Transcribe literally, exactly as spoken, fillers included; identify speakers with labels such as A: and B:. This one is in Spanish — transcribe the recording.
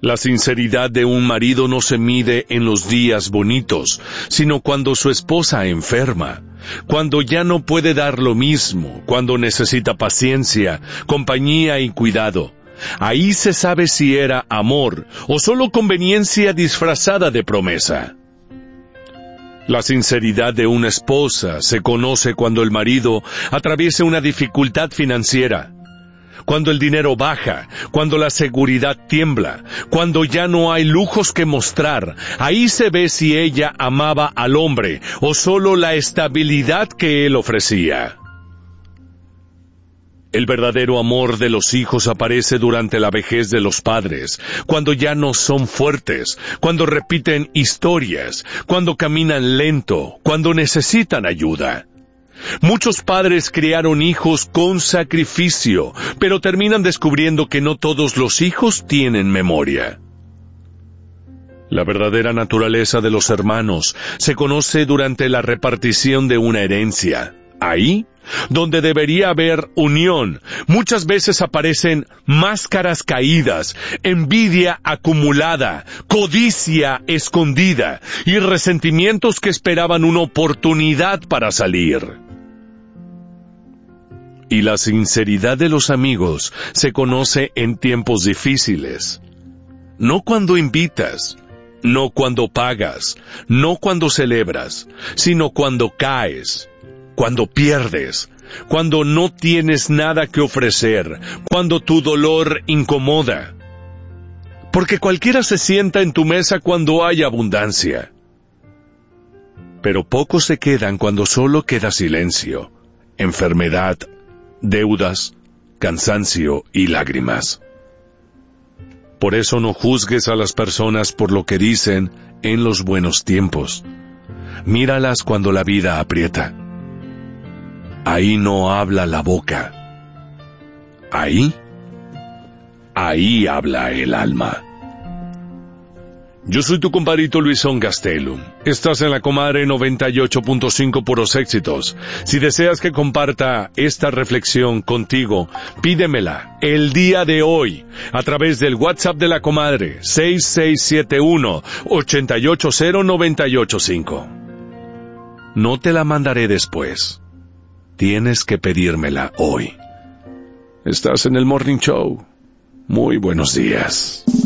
A: La sinceridad de un marido no se mide en los días bonitos, sino cuando su esposa enferma, cuando ya no puede dar lo mismo, cuando necesita paciencia, compañía y cuidado. Ahí se sabe si era amor o solo conveniencia disfrazada de promesa. La sinceridad de una esposa se conoce cuando el marido atraviesa una dificultad financiera, cuando el dinero baja, cuando la seguridad tiembla, cuando ya no hay lujos que mostrar. Ahí se ve si ella amaba al hombre o solo la estabilidad que él ofrecía. El verdadero amor de los hijos aparece durante la vejez de los padres, cuando ya no son fuertes, cuando repiten historias, cuando caminan lento, cuando necesitan ayuda. Muchos padres criaron hijos con sacrificio, pero terminan descubriendo que no todos los hijos tienen memoria. La verdadera naturaleza de los hermanos se conoce durante la repartición de una herencia. Ahí, donde debería haber unión, muchas veces aparecen máscaras caídas, envidia acumulada, codicia escondida y resentimientos que esperaban una oportunidad para salir. Y la sinceridad de los amigos se conoce en tiempos difíciles. No cuando invitas, no cuando pagas, no cuando celebras, sino cuando caes, cuando pierdes, cuando no tienes nada que ofrecer, cuando tu dolor incomoda. Porque cualquiera se sienta en tu mesa cuando hay abundancia. Pero pocos se quedan cuando solo queda silencio, enfermedad, deudas, cansancio y lágrimas. Por eso no juzgues a las personas por lo que dicen en los buenos tiempos. Míralas cuando la vida aprieta. Ahí no habla la boca. Ahí, ahí habla el alma. Yo soy tu compadrito Luisón Gastelum. Estás en La Comadre noventa y ocho punto cinco Puros Éxitos. Si deseas que comparta esta reflexión contigo, pídemela el día de hoy a través del WhatsApp de La Comadre seis seis siete uno, ocho ocho cero, nueve ocho cinco. No te la mandaré después. Tienes que pedírmela hoy. Estás en el Morning Show. Muy buenos días.